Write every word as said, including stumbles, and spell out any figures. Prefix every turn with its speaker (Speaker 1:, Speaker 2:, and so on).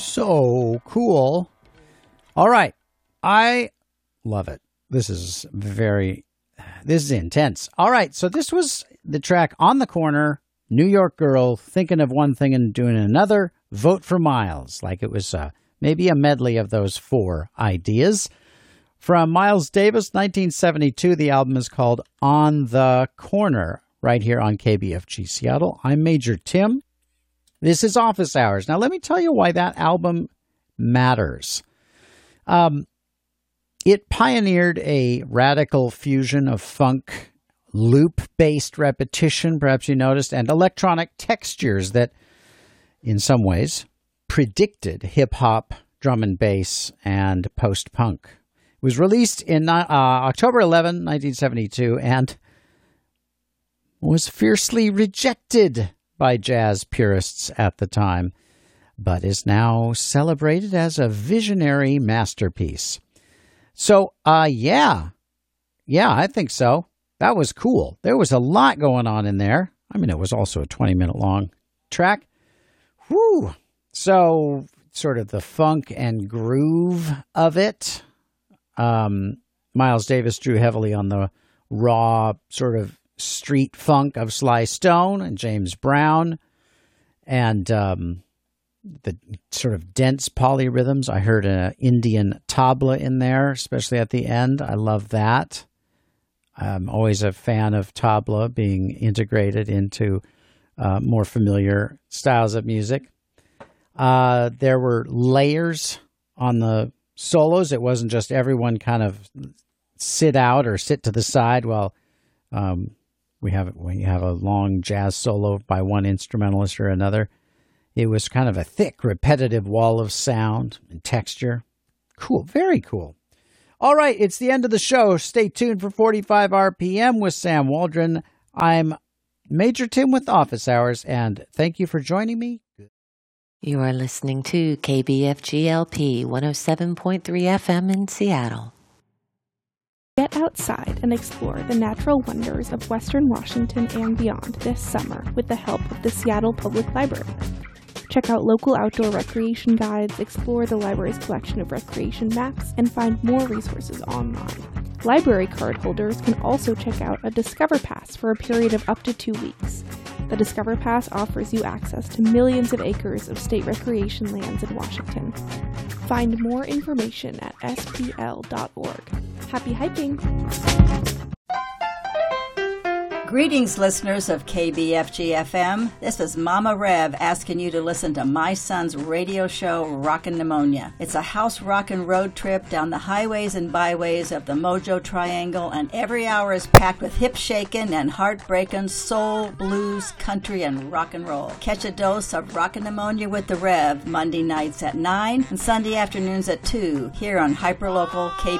Speaker 1: So cool. All right. I love it. This is very, this is intense. All right. So this was the track On the Corner, New York Girl, Thinking of One Thing and Doing Another, Vote for Miles. Like it was uh, maybe a medley of those four ideas. From Miles Davis, nineteen seventy-two, the album is called On the Corner, right here on K B F G Seattle. I'm Major Tim. This is Office Hours. Now, let me tell you why that album matters. Um, it pioneered a radical fusion of funk, loop-based repetition, perhaps you noticed, and electronic textures that, in some ways, predicted hip-hop, drum and bass, and post-punk. It was released in uh, October eleventh, nineteen seventy-two, and was fiercely rejected by jazz purists at the time, but is now celebrated as a visionary masterpiece. So, uh, yeah, yeah, I think so. That was cool. There was a lot going on in there. I mean, it was also a twenty-minute long track. Whew. So, sort of the funk and groove of it. Um, Miles Davis drew heavily on the raw sort of street funk of Sly Stone and James Brown, and um, the sort of dense polyrhythms. I heard an Indian tabla in there, especially at the end. I love that. I'm always a fan of tabla being integrated into uh, more familiar styles of music. Uh, there were layers on the solos. It wasn't just everyone kind of sit out or sit to the side while um, We have we have a long jazz solo by one instrumentalist or another. It was kind of a thick, repetitive wall of sound and texture. Cool, very cool. All right, it's the end of the show. Stay tuned for forty-five R P M with Sam Waldron. I'm Major Tim with Office Hours, and thank you for joining me.
Speaker 2: You are listening to K B F G L P one oh seven point three F M in Seattle.
Speaker 3: Get outside and explore the natural wonders of Western Washington and beyond this summer with the help of the Seattle Public Library. Check out local outdoor recreation guides, explore the library's collection of recreation maps, and find more resources online. Library card holders can also check out a Discover Pass for a period of up to two weeks. The Discover Pass offers you access to millions of acres of state recreation lands in Washington. Find more information at S P L dot org. Happy hiking!
Speaker 4: Greetings, listeners of K B F G F M. This is Mama Rev asking you to listen to my son's radio show, Rockin' Pneumonia. It's a house rockin' road trip down the highways and byways of the Mojo Triangle, and every hour is packed with hip-shakin' and heart-breakin' soul, blues, country, and rock and roll. Catch a dose of Rockin' Pneumonia with the Rev Monday nights at nine and Sunday afternoons at two here on hyperlocal K